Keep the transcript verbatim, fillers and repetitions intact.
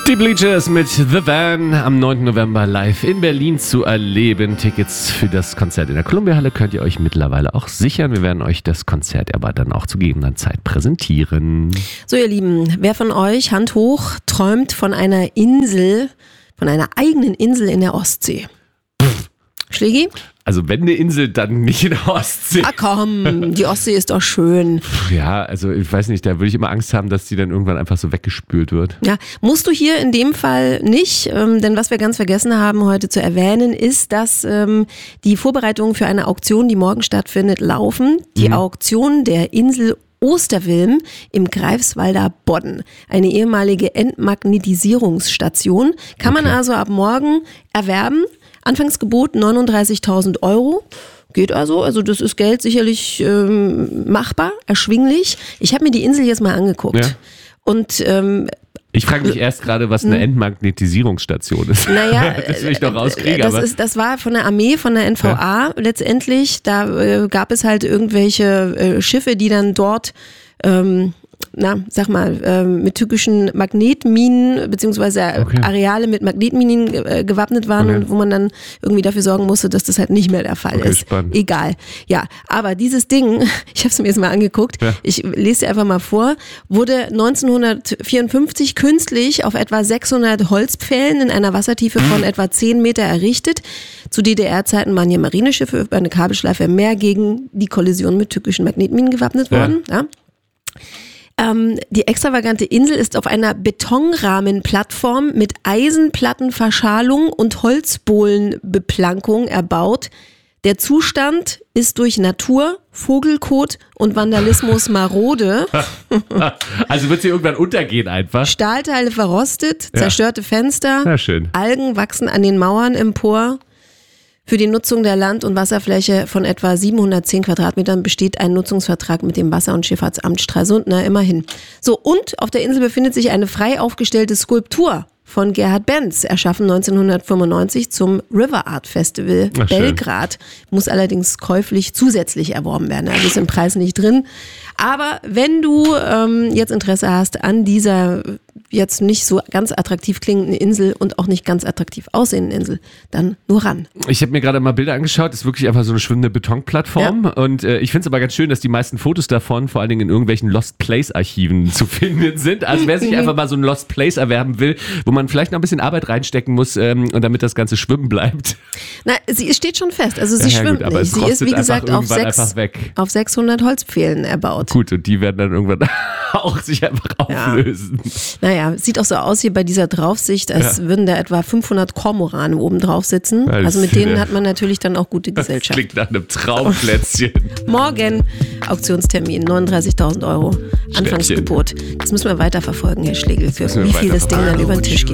Die Bleachers mit The Van am neunten November live in Berlin zu erleben. Tickets für das Konzert in der Columbia-Halle könnt ihr euch mittlerweile auch sichern. Wir werden euch das Konzert aber dann auch zu gegebener Zeit präsentieren. So ihr Lieben, wer von euch, Hand hoch, träumt von einer Insel, von einer eigenen Insel in der Ostsee? Schlägi? Also wenn eine Insel, dann nicht in der Ostsee. Ah komm, die Ostsee ist doch schön. Ja, also ich weiß nicht, da würde ich immer Angst haben, dass die dann irgendwann einfach so weggespült wird. Ja, musst du hier in dem Fall nicht, ähm, denn was wir ganz vergessen haben heute zu erwähnen, ist, dass ähm, die Vorbereitungen für eine Auktion, die morgen stattfindet, laufen. Die mhm. Auktion der Insel Osterwilm im Greifswalder Bodden. Eine ehemalige Entmagnetisierungsstation. Kann okay. man also ab morgen erwerben. Anfangsgebot neununddreißigtausend Euro. Geht also, also das ist Geld sicherlich ähm, machbar, erschwinglich. Ich habe mir die Insel jetzt mal angeguckt. Ja. Und ähm, ich frage mich erst gerade, was eine Entmagnetisierungsstation ist. Naja, das will ich doch rauskriegen. Das, aber ist, das war von der Armee, von der N V A ja. letztendlich. Da äh, gab es halt irgendwelche äh, Schiffe, die dann dort ähm, na, sag mal, ähm, mit tückischen Magnetminen beziehungsweise okay. Areale mit Magnetminen äh, gewappnet waren okay. und wo man dann irgendwie dafür sorgen musste, dass das halt nicht mehr der Fall okay, ist. Spannend. Egal. Ja, aber dieses Ding, ich habe es mir jetzt mal angeguckt, ja. ich lese dir einfach mal vor, wurde neunzehnhundertvierundfünfzig künstlich auf etwa sechshundert Holzpfählen in einer Wassertiefe von etwa zehn Meter errichtet. Zu D D R-Zeiten waren hier Marineschiffe über eine Kabelschleife mehr gegen die Kollision mit tückischen Magnetminen gewappnet worden. Ja. Ja. Ähm, die extravagante Insel ist auf einer Betonrahmenplattform mit Eisenplattenverschalung und Holzbohlenbeplankung erbaut. Der Zustand ist durch Natur, Vogelkot und Vandalismus marode. Also wird sie irgendwann untergehen einfach? Stahlteile verrostet, zerstörte ja. Fenster, ja, schön. Algen wachsen an den Mauern empor. Für die Nutzung der Land- und Wasserfläche von etwa siebenhundertzehn Quadratmetern besteht ein Nutzungsvertrag mit dem Wasser- und Schifffahrtsamt Stralsund. Na, immerhin. So, und auf der Insel befindet sich eine frei aufgestellte Skulptur von Gerhard Benz, erschaffen neunzehnhundertfünfundneunzig zum River Art Festival Ach, Belgrad. Muss allerdings käuflich zusätzlich erworben werden. Also ist im Preis nicht drin. Aber wenn du ähm, jetzt Interesse hast an dieser jetzt nicht so ganz attraktiv klingenden Insel und auch nicht ganz attraktiv aussehenden Insel, dann nur ran. Ich habe mir gerade mal Bilder angeschaut, das ist wirklich einfach so eine schwimmende Betonplattform ja. und äh, ich finde es aber ganz schön, dass die meisten Fotos davon vor allen Dingen in irgendwelchen Lost Place Archiven zu finden sind. Also wer sich einfach mal so ein Lost Place erwerben will, wo man vielleicht noch ein bisschen Arbeit reinstecken muss ähm, und damit das Ganze schwimmen bleibt. Na, sie steht schon fest, also sie ja, schwimmt gut, aber nicht. Sie ist wie gesagt auf, sechs, auf sechshundert Holzpfählen erbaut. Gut, und die werden dann irgendwann auch sich einfach auflösen. Ja. Naja, sieht auch so aus hier bei dieser Draufsicht, als ja. würden da etwa fünfhundert Kormorane oben drauf sitzen. Weil also mit denen hat man natürlich dann auch gute Gesellschaft. Das klingt nach einem Traumplätzchen. Morgen Auktionstermin, neununddreißigtausend Euro. Anfangsgebot. Das müssen wir weiterverfolgen, Herr Schlegel, für wie viel das Ding dann über den Tisch geht.